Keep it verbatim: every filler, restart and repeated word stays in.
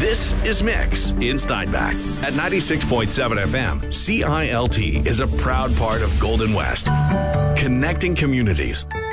This is Mix in Steinbach at ninety-six point seven F M. C I L T is a proud part of Golden West, connecting communities.